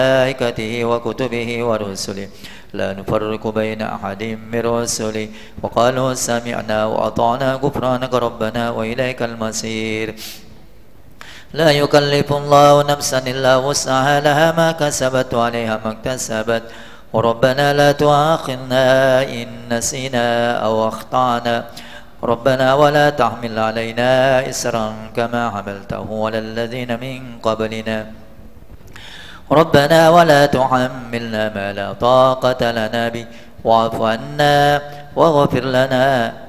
وملائكته وكتبه ورسله لا نفرق بين أحد من رسله وقالوا سمعنا وأطعنا غفرانك ربنا وإليك المصير. لا يكلف الله نفسا إلا وسعها لها ما كسبت وعليها ما اكتسبت وربنا لا تؤاخذنا إن نسينا أو أخطأنا ربنا ولا تحمل علينا إسرا كما حملته على الذين من قبلنا ربنا ولا تحملنا ما لا طاقة لنا به واعف عنا واغفر لنا